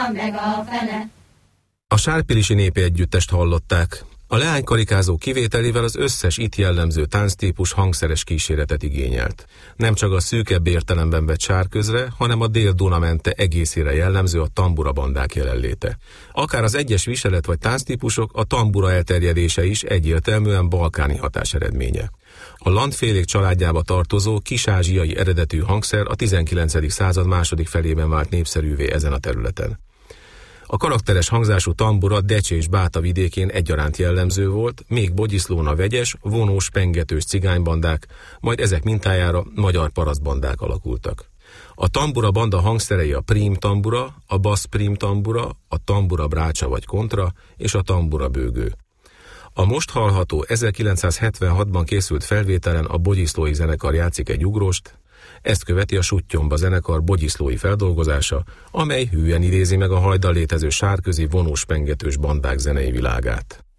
meg a fene. A sárpilisi népi együttest hallották. A leánykarikázó kivételével az összes itt jellemző tánctípus hangszeres kíséretet igényelt. Nem csak a szűkebb értelemben vett sárközre, hanem a Dél-Duna-mente egészére jellemző a tamburabandák jelenléte. Akár az egyes viselet vagy tánctípusok, a tambura elterjedése is egyértelműen balkáni hatás eredménye. A landfélék családjába tartozó kis-ázsiai eredetű hangszer a 19. század második felében vált népszerűvé ezen a területen. A karakteres hangzású tambura Decse és Báta vidékén egyaránt jellemző volt, még Bogyiszlón a vegyes, vonós, pengetős cigánybandák, majd ezek mintájára magyar parasztbandák alakultak. A tambura banda hangszerei a prím tambura, a basz prím tambura, a tambura brácsa vagy kontra és a tambura bőgő. A most hallható 1976-ban készült felvételen a Bogyiszlói zenekar játszik egy ugróst, ezt követi a Suttyomba zenekar bogyiszlói feldolgozása, amely hűen idézi meg a hajdan létező sárközi vonós pengetős bandák zenei világát.